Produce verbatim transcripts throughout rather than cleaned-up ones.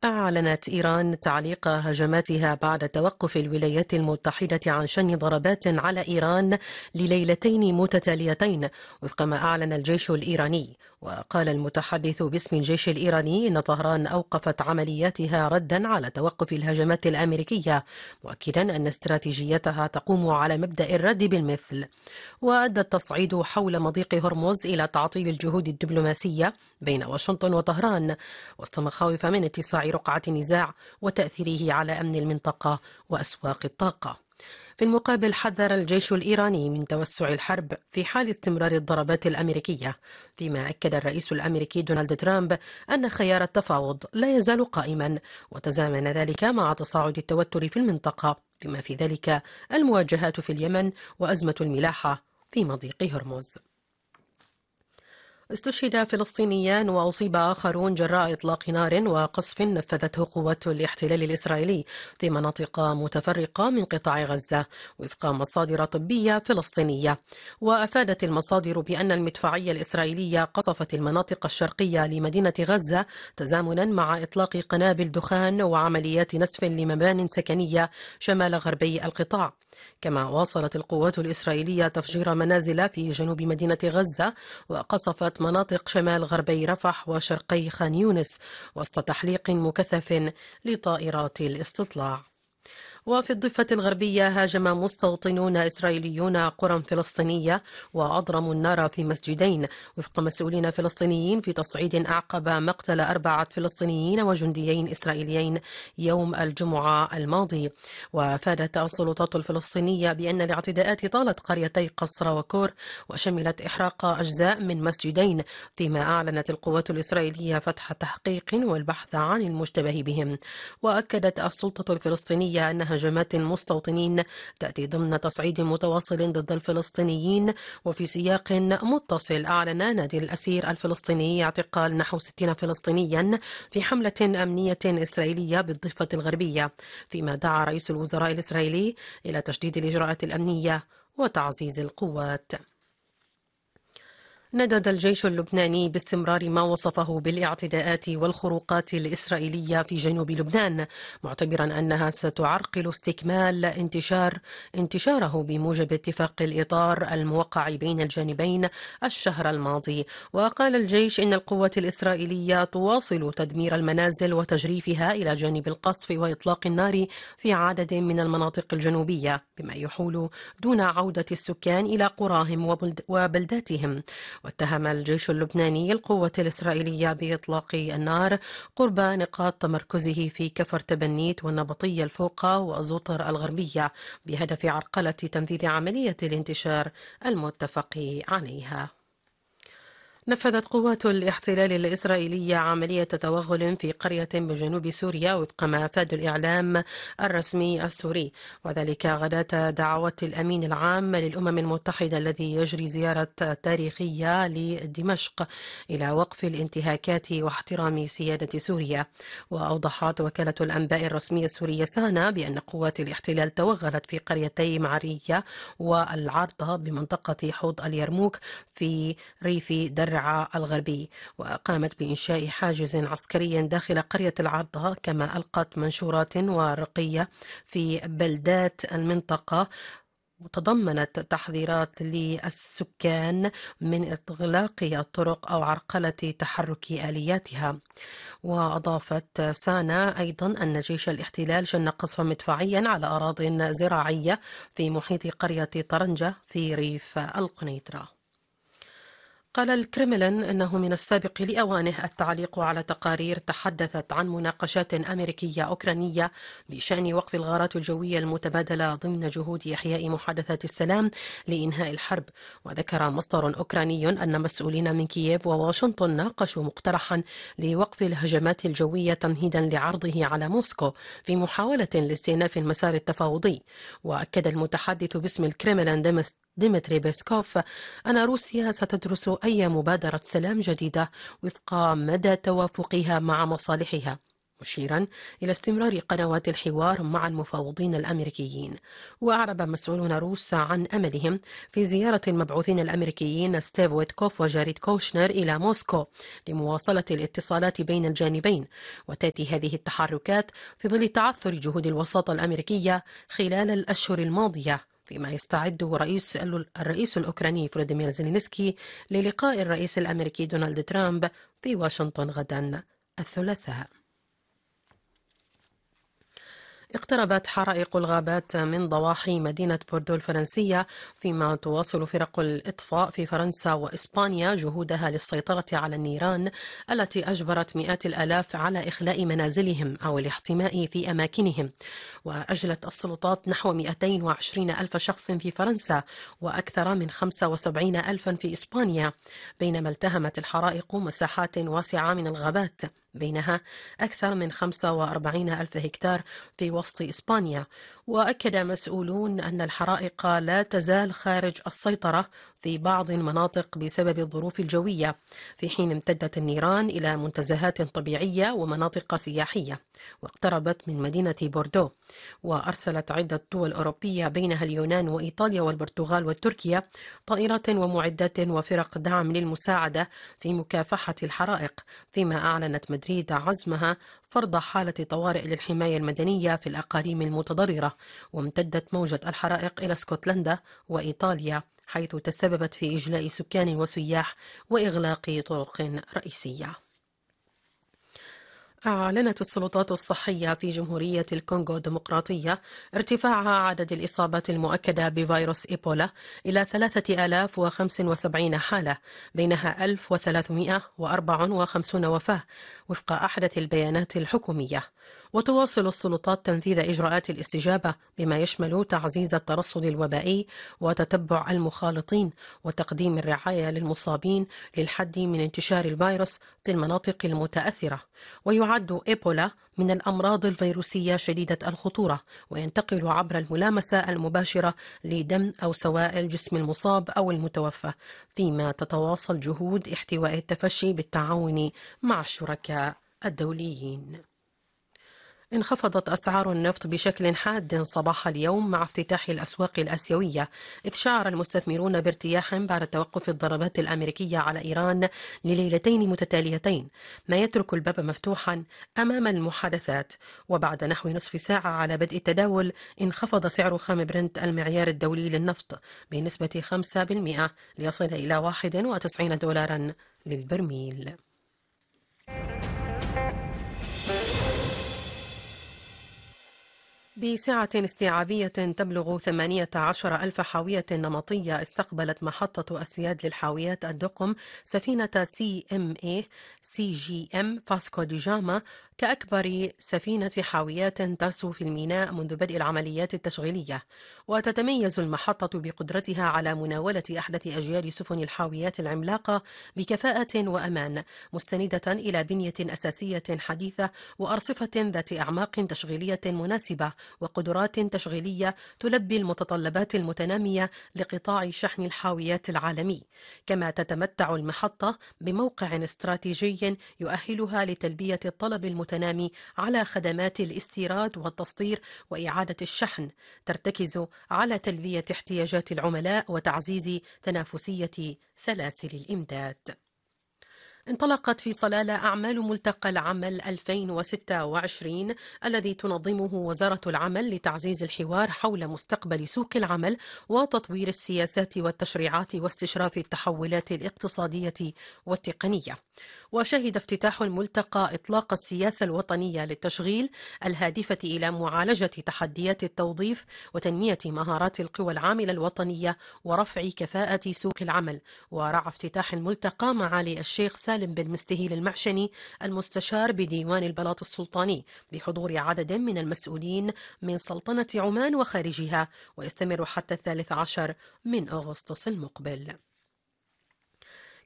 أعلنت إيران تعليق هجماتها بعد توقف الولايات المتحدة عن شن ضربات على إيران لليلتين متتاليتين وفق ما أعلن الجيش الإيراني. وقال المتحدث باسم الجيش الإيراني إن طهران أوقفت عملياتها ردا على توقف الهجمات الأمريكية، مؤكدا أن استراتيجيتها تقوم على مبدأ الرد بالمثل. وأدى التصعيد حول مضيق هرمز إلى تعطيل الجهود الدبلوماسية بين واشنطن وطهران وسط مخاوف من اتساع رقعة النزاع وتأثيره على أمن المنطقة وأسواق الطاقة. في المقابل حذر الجيش الإيراني من توسع الحرب في حال استمرار الضربات الأمريكية، فيما أكد الرئيس الأمريكي دونالد ترامب أن خيار التفاوض لا يزال قائما، وتزامن ذلك مع تصاعد التوتر في المنطقة بما في ذلك المواجهات في اليمن وأزمة الملاحة في مضيق هرمز. استشهد فلسطينيان وأصيب آخرون جراء إطلاق نار وقصف نفذته قوات الاحتلال الإسرائيلي في مناطق متفرقة من قطاع غزة وفق مصادر طبية فلسطينية. وأفادت المصادر بأن المدفعية الإسرائيلية قصفت المناطق الشرقية لمدينة غزة تزامنا مع إطلاق قنابل دخان وعمليات نسف لمبان سكنية شمال غربي القطاع. كما واصلت القوات الإسرائيلية تفجير منازل في جنوب مدينة غزة وقصفت مناطق شمال غربي رفح وشرقي خان يونس وسط تحليق مكثف لطائرات الاستطلاع. وفي الضفة الغربية هاجم مستوطنون إسرائيليون قرى فلسطينية وأضرموا النار في مسجدين وفق مسؤولين فلسطينيين في تصعيد أعقب مقتل أربعة فلسطينيين وجنديين إسرائيليين يوم الجمعة الماضي. وأفادت السلطات الفلسطينية بأن الاعتداءات طالت قريتي قصر وكور وشملت إحراق أجزاء من مسجدين، فيما أعلنت القوات الإسرائيلية فتح تحقيق والبحث عن المشتبه بهم. وأكدت السلطة الفلسطينية أنها هجمات المستوطنين تأتي ضمن تصعيد متواصل ضد الفلسطينيين. وفي سياق متصل أعلن نادي الأسير الفلسطيني اعتقال نحو ستين فلسطينيا في حملة أمنية إسرائيلية بالضفة الغربية، فيما دعا رئيس الوزراء الإسرائيلي إلى تشديد الإجراءات الأمنية وتعزيز القوات. ندد الجيش اللبناني باستمرار ما وصفه بالاعتداءات والخروقات الإسرائيلية في جنوب لبنان، معتبرا أنها ستعرقل استكمال انتشار انتشاره بموجب اتفاق الإطار الموقع بين الجانبين الشهر الماضي. وقال الجيش إن القوات الإسرائيلية تواصل تدمير المنازل وتجريفها إلى جانب القصف وإطلاق النار في عدد من المناطق الجنوبية، بما يحول دون عودة السكان إلى قراهم وبلداتهم. واتهم الجيش اللبناني القوات الإسرائيلية بإطلاق النار قرب نقاط تمركزه في كفر تبنيت والنبطية الفوقة وزوطر الغربية بهدف عرقلة تنفيذ عملية الانتشار المتفق عليها. نفذت قوات الاحتلال الإسرائيلية عملية توغل في قرية بجنوب سوريا وفق ما أفاد الإعلام الرسمي السوري، وذلك غداة دعوات الأمين العام للأمم المتحدة الذي يجري زيارة تاريخية لدمشق إلى وقف الانتهاكات واحترام سيادة سوريا. وأوضحت وكالة الأنباء الرسمية السورية سانا بأن قوات الاحتلال توغلت في قريتي معرية والعارضة بمنطقة حوض اليرموك في ريف در الغربي، وقامت بإنشاء حاجز عسكري داخل قرية العارضة، كما ألقت منشورات ورقية في بلدات المنطقة تضمنت تحذيرات للسكان من إغلاق الطرق أو عرقلة تحرك آلياتها. وأضافت سانا أيضا أن جيش الاحتلال شن قصفا مدفعيا على أراضٍ زراعية في محيط قرية طرنجة في ريف القنيطرة. قال الكرملين أنه من السابق لأوانه التعليق على تقارير تحدثت عن مناقشات أمريكية أوكرانية بشأن وقف الغارات الجوية المتبادلة ضمن جهود إحياء محادثات السلام لإنهاء الحرب. وذكر مصدر أوكراني أن مسؤولين من كييف وواشنطن ناقشوا مقترحا لوقف الهجمات الجوية تمهيدا لعرضه على موسكو في محاولة لاستئناف المسار التفاوضي. وأكد المتحدث باسم الكرملين ديمس ديمتري بيسكوف أن روسيا ستدرس أي مبادرة سلام جديدة وفق مدى توافقها مع مصالحها، مشيرا إلى استمرار قنوات الحوار مع المفاوضين الأمريكيين. وأعرب مسؤولون روس عن أملهم في زيارة المبعوثين الأمريكيين ستيف ويتكوف وجاريد كوشنر إلى موسكو لمواصلة الاتصالات بين الجانبين. وتأتي هذه التحركات في ظل تعثر جهود الوساطة الأمريكية خلال الأشهر الماضية، فيما يستعد رئيس الرئيس الأوكراني فلاديمير زيلينسكي للقاء الرئيس الأمريكي دونالد ترامب في واشنطن غدا الثلاثاء. اقتربت حرائق الغابات من ضواحي مدينة بوردو الفرنسية، فيما تواصل فرق الإطفاء في فرنسا وإسبانيا جهودها للسيطرة على النيران التي أجبرت مئات الآلاف على إخلاء منازلهم أو الاحتماء في أماكنهم. وأجلت السلطات نحو مئتين وعشرين ألف شخص في فرنسا وأكثر من خمسة وسبعين ألفا في إسبانيا، بينما التهمت الحرائق مساحات واسعة من الغابات، بينها أكثر من خمسة وأربعين ألف هكتار في وسط إسبانيا. وأكد مسؤولون أن الحرائق لا تزال خارج السيطرة في بعض المناطق بسبب الظروف الجوية، في حين امتدت النيران إلى منتزهات طبيعية ومناطق سياحية واقتربت من مدينة بوردو. وأرسلت عدة دول أوروبية بينها اليونان وإيطاليا والبرتغال وتركيا طائرات ومعدات وفرق دعم للمساعدة في مكافحة الحرائق، فيما أعلنت مدريد عزمها فرض حالة طوارئ للحماية المدنية في الأقاليم المتضررة. وامتدت موجة الحرائق إلى اسكتلندا وإيطاليا، حيث تسببت في إجلاء سكان وسياح وإغلاق طرق رئيسية. أعلنت السلطات الصحية في جمهورية الكونغو الديمقراطية ارتفاع عدد الإصابات المؤكدة بفيروس إيبولا إلى ثلاثة آلاف وخمسة وسبعين حالة، بينها ألف وثلاثمئة وأربعة وخمسين وفاة وفق أحدث البيانات الحكومية. وتواصل السلطات تنفيذ إجراءات الاستجابة بما يشمل تعزيز الترصد الوبائي وتتبع المخالطين وتقديم الرعاية للمصابين للحد من انتشار الفيروس في المناطق المتأثرة. ويعد إيبولا من الأمراض الفيروسية شديدة الخطورة، وينتقل عبر الملامسة المباشرة لدم أو سوائل جسم المصاب أو المتوفى، فيما تتواصل جهود احتواء التفشي بالتعاون مع الشركاء الدوليين. انخفضت أسعار النفط بشكل حاد صباح اليوم مع افتتاح الأسواق الآسيوية، إذ شعر المستثمرون بارتياح بعد توقف الضربات الأمريكية على إيران لليلتين متتاليتين، ما يترك الباب مفتوحا أمام المحادثات. وبعد نحو نصف ساعة على بدء التداول انخفض سعر خام برنت المعيار الدولي للنفط بنسبة خمسة بالمئة ليصل إلى واحد وتسعين دولارا للبرميل. بسعة استيعابية تبلغ ثمانية عشر ألف حاوية نمطية، استقبلت محطة أسياد للحاويات الدقم سفينة سي ام اي سي جي ام فاسكو دي جاما كأكبر سفينة حاويات ترسو في الميناء منذ بدء العمليات التشغيلية. وتتميز المحطة بقدرتها على مناولة أحدث أجيال سفن الحاويات العملاقة بكفاءة وأمان، مستندة إلى بنية أساسية حديثة وأرصفة ذات أعماق تشغيلية مناسبة وقدرات تشغيلية تلبي المتطلبات المتنامية لقطاع شحن الحاويات العالمي. كما تتمتع المحطة بموقع استراتيجي يؤهلها لتلبية الطلب المتنامي على خدمات الاستيراد والتصدير وإعادة الشحن، ترتكز على تلبية احتياجات العملاء وتعزيز تنافسية سلاسل الإمداد. انطلقت في صلالة أعمال ملتقى العمل ألفين وستة وعشرين الذي تنظمه وزارة العمل لتعزيز الحوار حول مستقبل سوق العمل وتطوير السياسات والتشريعات واستشراف التحولات الاقتصادية والتقنية. وشهد افتتاح الملتقى إطلاق السياسة الوطنية للتشغيل الهادفة إلى معالجة تحديات التوظيف وتنمية مهارات القوى العاملة الوطنية ورفع كفاءة سوق العمل. ورعى افتتاح الملتقى معالي الشيخ سالم بن مستهيل المعشني المستشار بديوان البلاط السلطاني بحضور عدد من المسؤولين من سلطنة عمان وخارجها، ويستمر حتى الثالث عشر من أغسطس المقبل.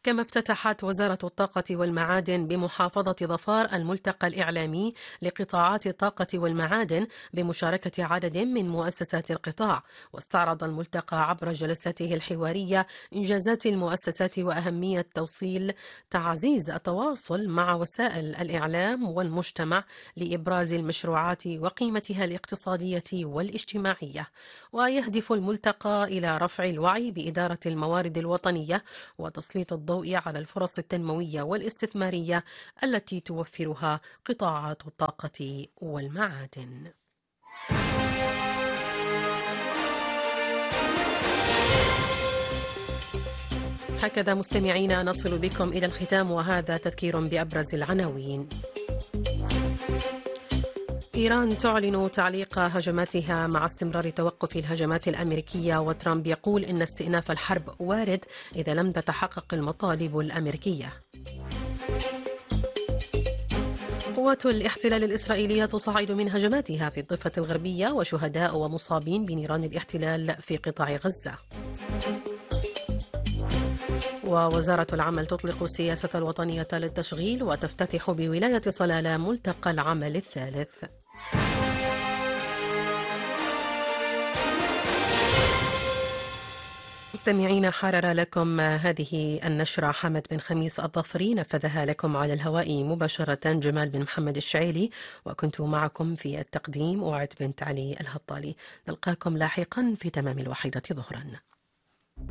كما افتتحت وزارة الطاقة والمعادن بمحافظة ظفار الملتقى الإعلامي لقطاعات الطاقة والمعادن بمشاركة عدد من مؤسسات القطاع. واستعرض الملتقى عبر جلساته الحوارية إنجازات المؤسسات وأهمية توصيل تعزيز التواصل مع وسائل الإعلام والمجتمع لإبراز المشروعات وقيمتها الاقتصادية والاجتماعية. ويهدف الملتقى إلى رفع الوعي بإدارة الموارد الوطنية وتسليط الضوء على الفرص التنموية والاستثمارية التي توفرها قطاعات الطاقة والمعادن. هكذا مستمعينا نصل بكم إلى الختام، وهذا تذكير بأبرز العناوين. إيران تعلن تعليق هجماتها مع استمرار توقف الهجمات الأمريكية، وترامب يقول إن استئناف الحرب وارد إذا لم تتحقق المطالب الأمريكية. قوات الاحتلال الإسرائيلية تصاعد من هجماتها في الضفة الغربية، وشهداء ومصابين بنيران الاحتلال في قطاع غزة. ووزارة العمل تطلق السياسة الوطنية للتشغيل، وتفتتح بولاية صلالة ملتقى العمل الثالث. مستمعين، حرر لكم هذه النشرة حمد بن خميس الظفري، نفذها لكم على الهواء مباشرة جمال بن محمد الشعيلي، وكنت معكم في التقديم وعد بنت علي الهطالي. نلقاكم لاحقا في تمام الواحدة ظهرا.